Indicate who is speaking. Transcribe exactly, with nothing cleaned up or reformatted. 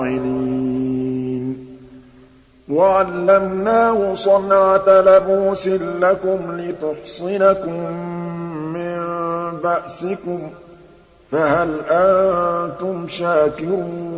Speaker 1: وَعَلَّمْنَاهُ صَنْعَةَ لَبُوسٍ لَّكُمْ لِتُحْصِنَكُم مِّن بَأْسِكُمْ ۖ فَهَلْ أَنتُمْ شَاكِرُونَ